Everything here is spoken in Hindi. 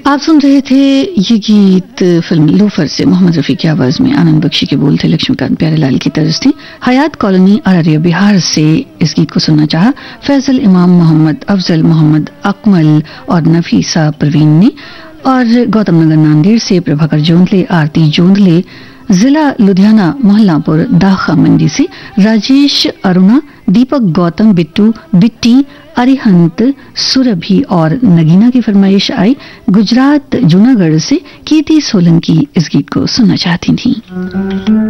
आप सुन रहे थे ये गीत फिल्म लोफर से। मोहम्मद रफी की आवाज में आनंद बख्शी के बोल थे, लक्ष्मीकांत प्यारेलाल की तर्ज थी। हयात कॉलोनी अररिया बिहार से इस गीत को सुनना चाहा फैजल इमाम, मोहम्मद अफजल, मोहम्मद अकमल और नफीसा प्रवीण ने। और गौतम नगर नांदेड़ से प्रभाकर जोंधले, आरती जोंधले, जिला लुधियाना मोहल्लापुर दाखा मंडी से राजेश, अरुणा, दीपक, गौतम, बिट्टू, बिट्टी, अरिहंत, सुरभि और नगीना की फरमाइश आई। गुजरात जूनागढ़ से कीर्ति सोलंकी इस गीत को सुनना चाहती थी।